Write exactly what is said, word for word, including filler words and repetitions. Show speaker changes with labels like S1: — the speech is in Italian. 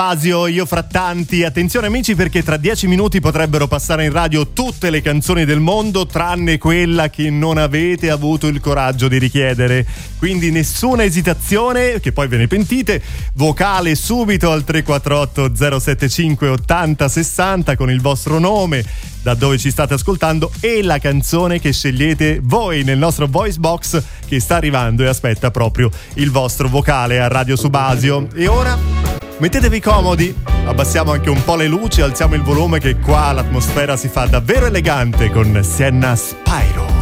S1: Asio, io fra tanti. Attenzione amici, perché tra dieci minuti potrebbero passare in radio tutte le canzoni del mondo tranne quella che non avete avuto il coraggio di richiedere. Quindi nessuna esitazione, che poi ve ne pentite. Vocale subito al tre quattro otto zero sette cinque ottanta sessanta con il vostro nome, da dove ci state ascoltando e la canzone che scegliete voi nel nostro voice box che sta arrivando e aspetta proprio il vostro vocale a Radio Subasio. E ora mettetevi comodi, abbassiamo anche un po' le luci, alziamo il volume che qua l'atmosfera si fa davvero elegante con Sienna Spyro.